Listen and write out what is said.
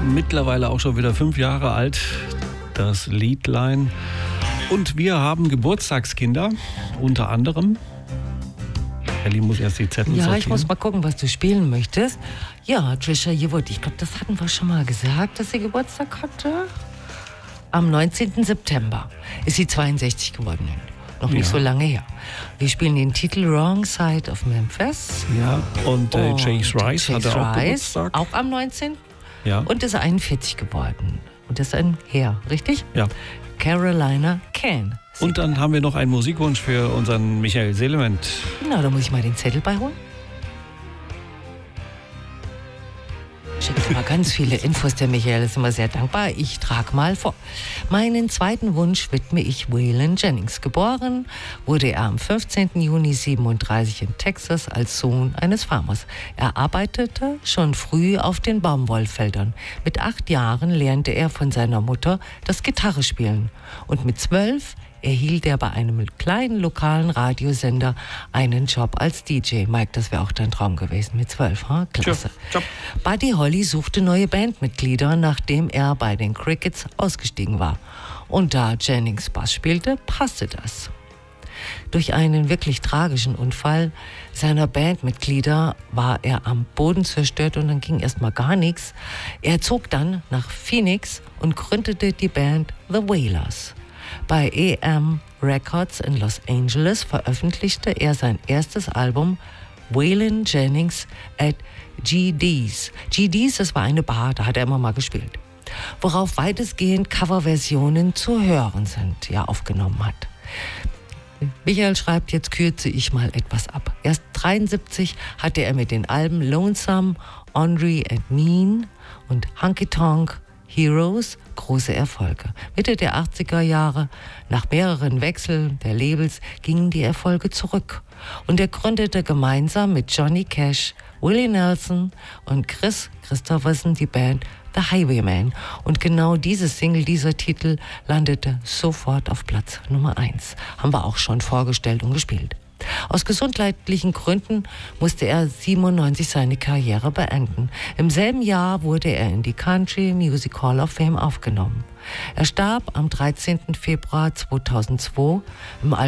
Mittlerweile auch schon wieder 5 Jahre alt, das Liedlein. Und wir haben Geburtstagskinder, unter anderem. Elli muss erst die Zettel sortieren. Ja, ich muss mal gucken, was du spielen möchtest. Ja, Trisha Yearwood, ich glaube, das hatten wir schon mal gesagt, dass sie Geburtstag hatte. Am 19. September ist sie 62 geworden. Noch nicht so lange her. Wir spielen den Titel Wrong Side of Memphis. Ja, und Chase Rice hatte auch Geburtstag. Auch am 19. Ja. Und ist 41 geworden. Und das ist ein Herr, richtig? Ja. Carolina Can. Und dann haben wir noch einen Musikwunsch für unseren Michael Seelement. Na, da muss ich mal den Zettel beiholen. Schickt immer ganz viele Infos, der Michael ist immer sehr dankbar. Ich trage mal vor. Meinen zweiten Wunsch widme ich Waylon Jennings. Geboren wurde er am 15. Juni 1937 in Texas als Sohn eines Farmers. Er arbeitete schon früh auf den Baumwollfeldern. Mit 8 Jahren lernte er von seiner Mutter das Gitarrespielen. Und mit 12 erhielt er bei einem kleinen lokalen Radiosender einen Job als DJ. Mike, das wäre auch dein Traum gewesen mit 12, ha? Klasse. Job. Buddy Holly suchte neue Bandmitglieder, nachdem er bei den Crickets ausgestiegen war. Und da Jennings Bass spielte, passte das. Durch einen wirklich tragischen Unfall seiner Bandmitglieder war er am Boden zerstört und dann ging erstmal gar nichts. Er zog dann nach Phoenix und gründete die Band The Wailers. Bei EM Records in Los Angeles veröffentlichte er sein erstes Album Waylon Jennings at GD's. GD's, das war eine Bar, da hat er immer mal gespielt. Worauf weitestgehend Coverversionen zu hören sind, ja, aufgenommen hat. Michael schreibt, jetzt kürze ich mal etwas ab. Erst 1973 hatte er mit den Alben Lonesome, Ornery and Mean und Honky Tonk Heroes große Erfolge. Mitte der 80er Jahre, nach mehreren Wechseln der Labels, gingen die Erfolge zurück. Und er gründete gemeinsam mit Johnny Cash, Willie Nelson und Chris Christopherson die Band The Highwaymen. Und genau diese Single, dieser Titel, landete sofort auf Platz Nummer 1. Haben wir auch schon vorgestellt und gespielt. Aus gesundheitlichen Gründen musste er 1997 seine Karriere beenden. Im selben Jahr wurde er in die Country Music Hall of Fame aufgenommen. Er starb am 13. Februar 2002 im Alter